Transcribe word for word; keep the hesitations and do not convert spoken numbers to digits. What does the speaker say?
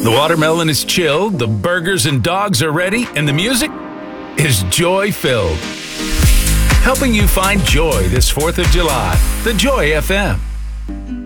The watermelon is chilled, the burgers and dogs are ready, and the music is joy-filled. Helping you find joy this fourth of July, the Joy F M.